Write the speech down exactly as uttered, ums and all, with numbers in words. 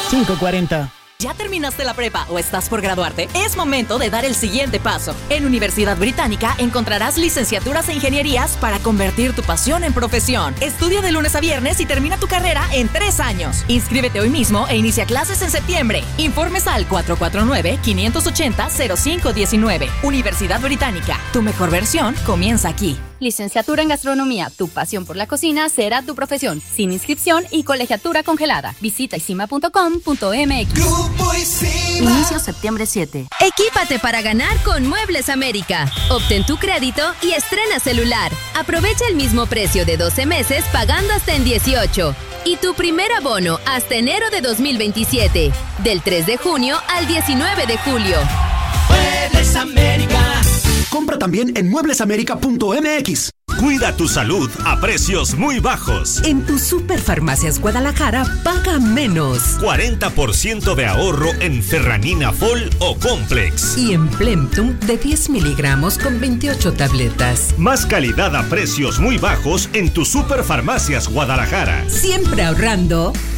cinco cuarenta. ¿Ya terminaste la prepa o estás por graduarte? Es momento de dar el siguiente paso. En Universidad Británica encontrarás licenciaturas e ingenierías para convertir tu pasión en profesión. Estudia de lunes a viernes y termina tu carrera en tres años. Inscríbete hoy mismo e inicia clases en septiembre. Informes al cuatro cuatro nueve, cinco ocho cero, cero cinco uno nueve. Universidad Británica. Tu mejor versión comienza aquí. Licenciatura en Gastronomía. Tu pasión por la cocina será tu profesión. Sin inscripción y colegiatura congelada. Visita isima punto com punto m x. Grupo Isima. Inicio septiembre siete. Equípate para ganar con Muebles América. Obtén tu crédito y estrena celular. Aprovecha el mismo precio de doce meses pagando hasta en dieciocho. Y tu primer abono hasta enero de dos mil veintisiete. Del tres de junio al diecinueve de julio. Muebles América. Compra también en muebles américa punto m x. Cuida tu salud a precios muy bajos. En tu Superfarmacias Guadalajara, paga menos. cuarenta por ciento de ahorro en Ferranina Fol o Complex. Y en Plemtum de diez miligramos con veintiocho tabletas. Más calidad a precios muy bajos en tu Superfarmacias Guadalajara. Siempre ahorrando.